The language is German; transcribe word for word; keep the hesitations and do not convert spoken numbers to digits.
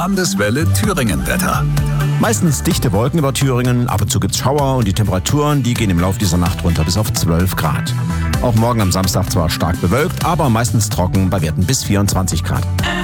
Landeswelle Thüringen-Wetter. Meistens dichte Wolken über Thüringen, ab und zu gibt's Schauer und die Temperaturen, die gehen im Laufe dieser Nacht runter bis auf zwölf Grad. Auch morgen am Samstag zwar stark bewölkt, aber meistens trocken bei Werten bis vierundzwanzig Grad.